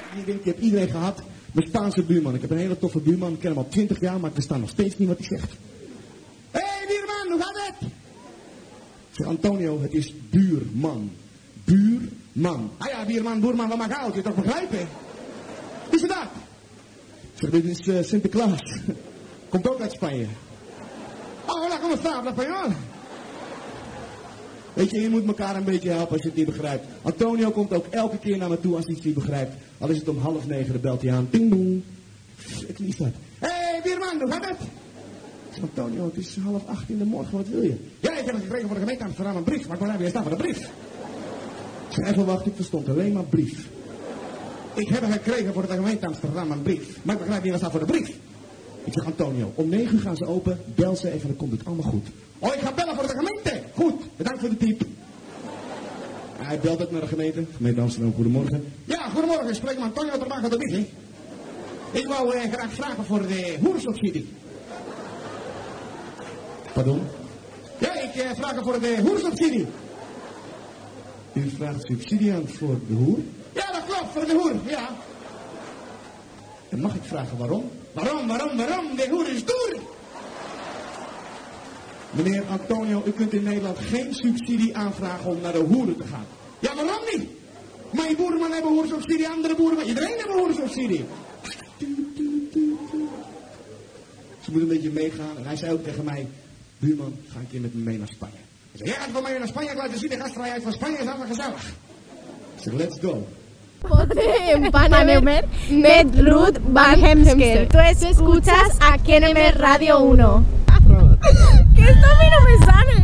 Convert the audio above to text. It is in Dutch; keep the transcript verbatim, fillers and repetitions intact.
Je denkt, je hebt iedereen gehad. Mijn Spaanse buurman. Ik heb een hele toffe buurman. Ik ken hem al twintig jaar, maar ik versta nog steeds niet wat hij zegt. Hé, hey, buurman, hoe gaat het? Ik zeg, Antonio, het is buurman. Buurman. Ah ja, buurman, buurman, wat maakt uit? Je toch begrijpen? Wie is het dat? Ik zeg, dit is uh, Sinterklaas. Komt ook uit Spanje. Oh, hola, ¿cómo está? ¿Habla español? Weet je, je moet elkaar een beetje helpen als je het niet begrijpt. Antonio komt ook elke keer naar me toe als hij het niet begrijpt. Al is het om half negen, dan belt hij aan. Ding dong. Ik lief dat. Hé, hey, buurman, hoe gaat het? Ik zeg, Antonio, het is half acht in de morgen, wat wil je? Ja, ik heb het gekregen voor de gemeente Amsterdam een brief. Maar ik wil even staan voor de brief. Ik zeg, even wachten, ik verstond alleen maar brief. Ik heb het gekregen voor de gemeente Amsterdam een brief. Maar ik begrijp niet wat staat voor de brief. Ik zeg, Antonio, om negen uur gaan ze open. Bel ze even, dan komt het allemaal goed. Oh, ik ga bellen voor de gemeente. Goed, bedankt voor de tip. Hij belt ook naar de gemeente. Gemeente Amsterdam, goedemorgen. Ja, goedemorgen. Ik spreek met Antonio ter Wagen de Wieg. Ik wou eh, graag vragen voor de hoersubsidie. Pardon? Ja, ik eh, vraag voor de hoersubsidie. U vraagt subsidie aan voor de hoer? Ja, dat klopt, voor de hoer, ja. En mag ik vragen waarom? Waarom, waarom, waarom? De hoer is duur. Meneer Antonio, u kunt in Nederland geen subsidie aanvragen om naar de hoeren te gaan. Ja, waarom niet? Mijn boerenman hebben hoersubsidie, andere boeren, iedereen heeft hoersubsidie. Ze moeten een beetje meegaan. En hij zei ook tegen mij, buurman, ga een keer met me mee naar Spanje. Hij zei, ja, gaat van mij naar Spanje, ik laat je zien, de gastvrijheid van Spanje is allemaal gezellig. Ik zeg, let's go. Empanamer met Ruth Van Hemsker. Tú escuchas a K N M Radio uno. Que esto a mí no me sale.